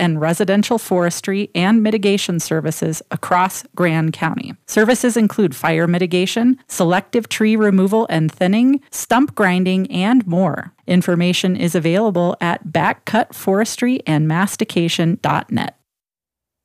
and residential forestry and mitigation services across Grand County. Services include fire mitigation, selective tree removal and thinning, stump grinding, and more. Information is available at backcutforestryandmastication.net.